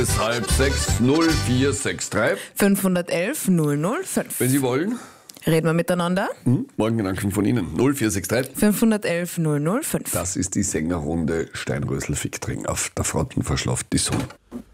Bis 5:30 0463. 511 005. Wenn Sie wollen, Reden wir miteinander? Morgengedanken von Ihnen. 0463. 511 005. Das ist die Sängerrunde Steinrösel-Fichtring auf der Frottenverschlaft die Sonne.